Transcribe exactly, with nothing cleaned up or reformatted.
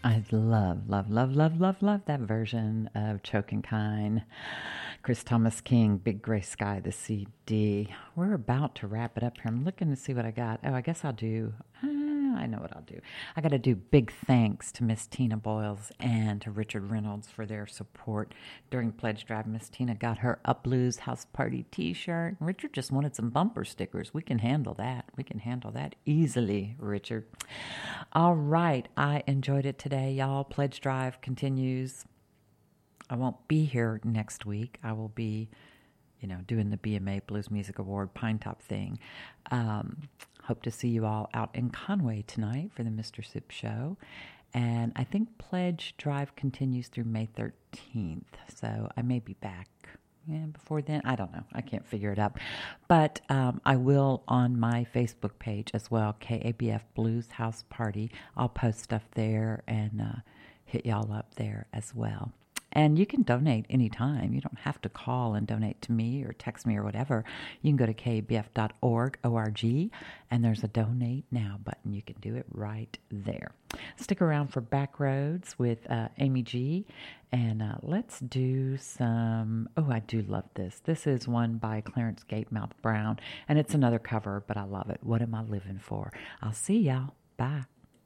I love, love, love, love, love, love that version of Choking Kind. Chris Thomas King, Big Gray Sky, the C D. We're about to wrap it up here. I'm looking to see what I got. Oh, I guess I'll do, uh, I know what I'll do. I got to do big thanks to Miss Tina Boyles and to Richard Reynolds for their support during Pledge Drive. Miss Tina got her Up Blues House Party t-shirt. Richard just wanted some bumper stickers. We can handle that. We can handle that easily, Richard. All right. I enjoyed it today, y'all. Pledge Drive continues. I won't be here next week. I will be, you know, doing the B M A Blues Music Award Pine Top thing. Um, hope to see you all out in Conway tonight for the Mister Sip Show. And I think Pledge Drive continues through May thirteenth. So I may be back. Yeah, before then, I don't know. I can't figure it out. But um, I will on my Facebook page as well, K A B F Blues House Party. I'll post stuff there and uh, hit y'all up there as well. And you can donate anytime. You don't have to call and donate to me or text me or whatever. You can go to k a b f dot org, O R G, and there's a Donate Now button. You can do it right there. Stick around for Backroads with uh, Amy G. And uh, let's do some... Oh, I do love this. This is one by Clarence Gatemouth Brown. And it's another cover, but I love it. What Am I Living For? I'll see y'all. Bye.